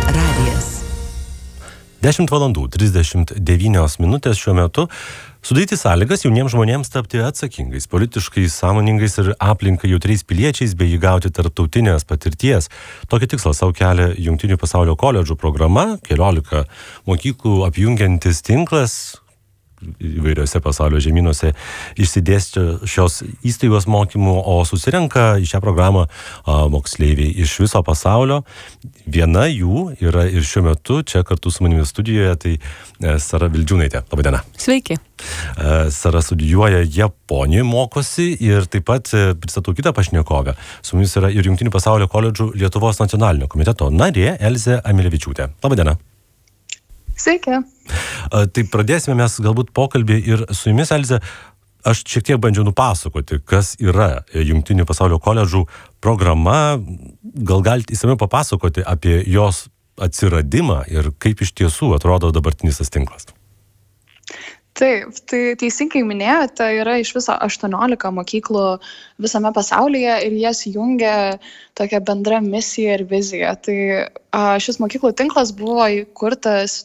radijas. 10:39 šiuo metu sudaryti sąlygas jauniems žmonėms tapti atsakingais, politiškai sąmoningais ir aplinkai jautriais piliečiais bei įgauti tarptautinės patirties. Tokį tikslą savo kelia Jungtinių pasaulio koledžų programa, 14 mokyklų apjungiantis tinklas. Įvairiose pasaulio žemynuose išsidėstė šios įstaigos mokymų, o susirenka į šią programą moksleiviai iš viso pasaulio. Viena jų yra ir šiuo metu čia kartu su manimi studijoje, tai Sara Vildžiūnaitė. Labą dieną. Sveiki. Sara studijuoja Japonijoje, mokosi ir taip pat pristatau kitą pašnekovę. Su mumis yra ir Jungtinių pasaulio koledžų Lietuvos nacionalinio komiteto narė Elzė Amilevičiūtė. Labą dieną. Sveiki. Tai pradėsime mes galbūt pokalbį ir su jumis, Elze. Aš šiek tiek bandžiau nupasakoti, kas yra Jungtinių pasaulio koledžų programa. Gal galite įsamiau papasakoti apie jos atsiradimą ir kaip iš tiesų atrodo dabartinis tas tinklas? Taip, tai teisingai minėjote, yra iš viso 18 mokyklų visame pasaulyje ir jas jungia tokia bendra misija ir vizija. Tai šis mokyklų tinklas buvo įkurtas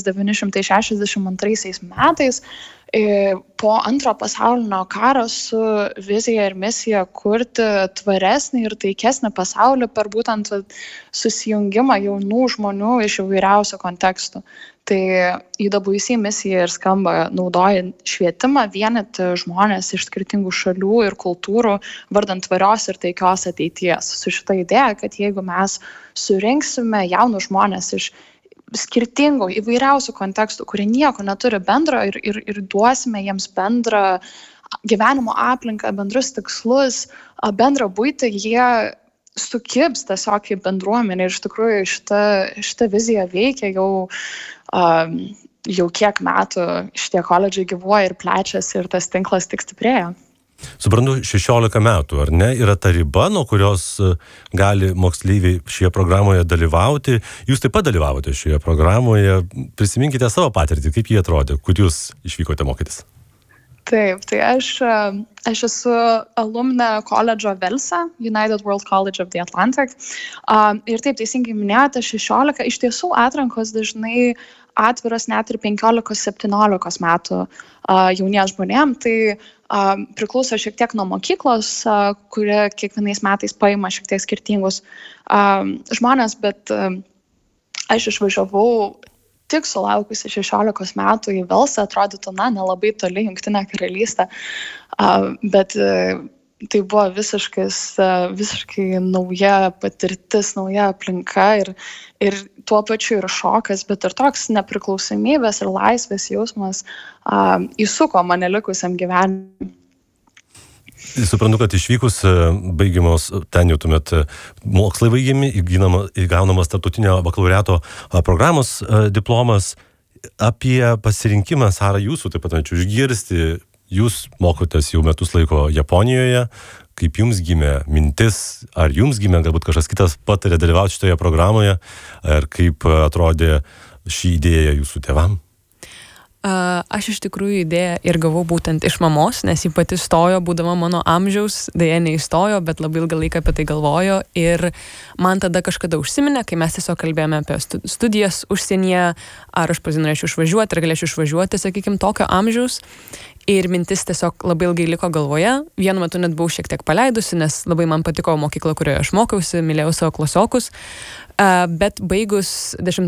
1962 metais po Antrojo pasaulinio karo su vizija ir misija kurti tvaresnį ir taikesnį pasaulį per būtent susijungimą jaunų žmonių iš įvairiausių kontekstų. Tai IWC misija ir skamba naudojant švietimą vienyti žmonės iš skirtingų šalių ir kultūrų vardan tvarios ir taikios ateities. Su šita idėja, kad jeigu mes surinksime jaunus žmonės iš skirtingų įvairiausių kontekstų, kurie nieko neturi bendro ir duosime jiems bendrą gyvenimo aplinką, bendrus tikslus, bendrą buitį, jie sukibs tiesiog į bendruomenę. Ir iš tikrųjų šita vizija veikia jau kiek metų. Šitie koledžai gyvuoja ir plečiasi ir tas tinklas tik stiprėja. Suprantu, 16 metų, ar ne, yra ta riba, nuo kurios gali moksleiviai šioje programoje dalyvauti. Jūs taip pat dalyvavote šioje programoje. Prisiminkite savo patirtį, kaip jie atrodė, kur jūs išvykote mokytis. Taip, tai aš esu alumne koledžo Velse, United World College of the Atlantic. Ir taip teisingai minėjote, 16, iš tiesų atrankos dažnai atviros net ir 15-17 metų jauniems žmonėms. Tai priklauso šiek tiek nuo mokyklos, kurie kiekvienais metais paima šiek tiek skirtingus žmonės, bet aš išvažiavau tik sulaukusi 16 metų į Velsą, atrodytų, nelabai toli Jungtinė karalystė, bet tai buvo visiškai nauja patirtis, nauja aplinka ir tuo pačiu ir šokas, bet ir toks nepriklausomybės ir laisvės jausmas įsuko mane likusiam gyvenimui. Suprantu, kad išvykus baigiamos ten jau tuomet mokslai baigiami, įgaunamas tarptautinio bakalaureato programos diplomas. Apie pasirinkimą, Sara, jūsų taip pat norėčiau išgirsti. Jūs mokotės jau metus laiko Japonijoje. Kaip jums gimė mintis, ar jums gimė galbūt kažkas kitas patarė dalyvauti šitoje programoje, ar kaip atrodė ši idėja jūsų tėvam? Aš iš tikrųjų idėją ir gavau būtent iš mamos, nes ji pati stojo, būdama mano amžiaus, dėja neįstojo, bet labai ilgą laiką apie tai galvojo ir man tada kažkada užsiminė, kai mes tiesiog kalbėjome apie studijas užsienyje, ar aš norėčiau išvažiuoti, ar galėčiau išvažiuoti, sakykime, tokio amžiaus. Ir mintis tiesiog labai ilgai liko galvoje. Vienu metu net buvau šiek tiek paleidusi, nes labai man patiko mokykla, kurioje aš mokiausi, mylėjau savo klasiokus. Bet baigus 10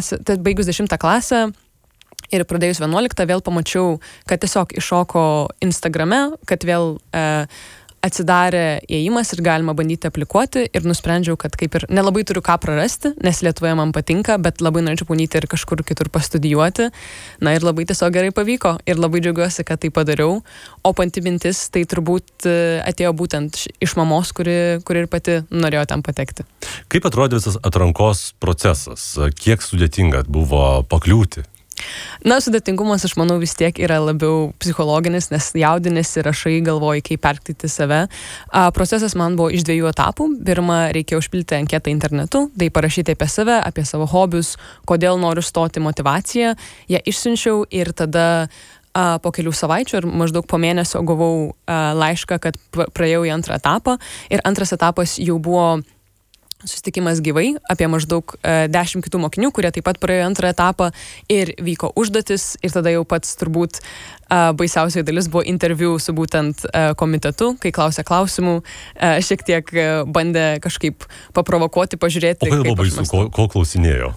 klasę ir pradėjus 11, vėl pamačiau, kad tiesiog iššoko Instagrame, kad vėl atsidarė įėjimas ir galima bandyti aplikuoti ir nusprendžiau, kad kaip ir nelabai turiu ką prarasti, nes Lietuvoje man patinka, bet labai norėčiau bandyti ir kažkur kitur pastudijuoti. Na ir labai tiesiog gerai pavyko ir labai džiaugiuosi, kad tai padariau. O pati mintis tai turbūt atėjo būtent iš mamos, kuri ir pati norėjo ten patekti. Kaip atrodė visas atrankos procesas? Kiek sudėtinga buvo pakliūti? Na, sudėtingumas, aš manau, vis tiek yra labiau psichologinis, nes jaudinėsi, rašai, galvoji, kaip perteikti save. Procesas man buvo iš 2 etapų. Pirma, reikėjo užpildyti anketą internetu, tai parašyti apie save, apie savo hobius, kodėl noriu stoti, motivaciją. Ją išsiunčiau ir tada po kelių savaičių ir maždaug po mėnesio gavau laišką, kad praėjau į antrą etapą. Ir antras etapas jau buvo susitikimas gyvai, apie maždaug 10 kitų mokinių, kurie taip pat praėjo antrą etapą ir vyko užduotis ir tada jau pats turbūt baisiausiai dalis buvo interviu su būtent komitetu, kai klausė klausimų, šiek tiek bandė kažkaip paprovokuoti, pažiūrėti. O kodėl buvo baisu, ko klausinėjo?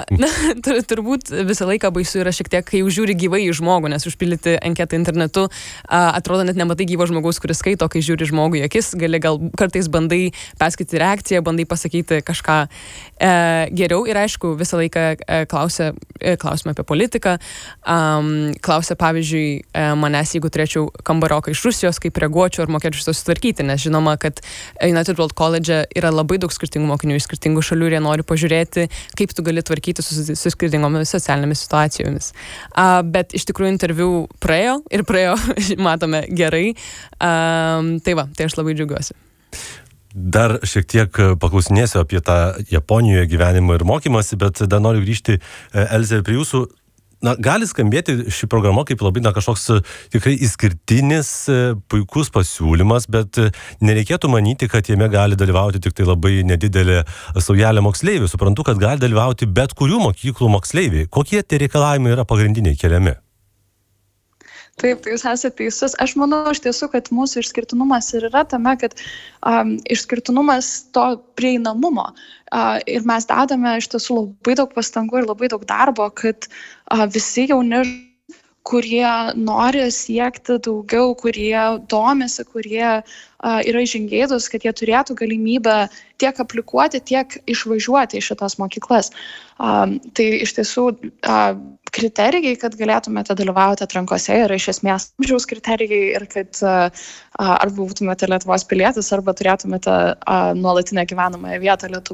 Turbūt visą laiką baisu yra šiek tiek, kai žiūri gyvai į žmogų, nes užpildyti anketą internetu atrodo net nematai gyvo žmogaus, kuris skaito, kai žiūri žmogui į akis, gali gal kartais bandai perskaityti reakciją, bandai pasakyti kažką geriau ir aišku, visą laiką klausimą apie politiką, klausė pavyzdžiui manęs, jeigu turėčiau kambarioką iš Rusijos, kaip reaguočiau ar mokėčiau šitą sutvarkyti, nes žinoma, kad United World College yra labai daug skirtingų mokinių iš skirtingų šalių ir jie nori pažiūrėti, kaip tu gali tvarkyti su skirtingomis socialinėmis situacijomis. Bet iš tikrųjų interviu praėjo ir praėjo, matome, gerai. Tai aš labai džiaugiuosi. Dar šiek tiek paklausinėsiu apie tą Japonijoje gyvenimą ir mokymąsi, bet dar noriu grįžti, Elze, prie jūsų. Gali skambėti ši programa kaip labai kažkoks tikrai išskirtinis, puikus pasiūlymas, bet nereikėtų manyti, kad jame gali dalyvauti tik tai labai nedidelė saujelė moksleivių. Suprantu, kad gali dalyvauti bet kurių mokyklų moksleiviai. Kokie tie reikalavimai yra pagrindiniai keliami? Taip, jūs esate teisus. Aš manau iš tiesų, kad mūsų išskirtinumas ir yra tame, kad išskirtinumas to prieinamumo. Ir mes dedame iš tiesų labai daug pastangų ir labai daug darbo, kad visi jauni, kurie nori siekti daugiau, kurie domisi, kurie yra žingeidūs, kad jie turėtų galimybę tiek aplikuoti, tiek išvažiuoti iš šitas mokyklas. Tai iš tiesų kriterijai, kad galėtumėte dalyvauti atrankose, yra iš esmės amžiaus kriterijai ir kad arba būtumėte Lietuvos pilietis, arba turėtumėte nuolatinę gyvenamąją vietą Lietuvoje.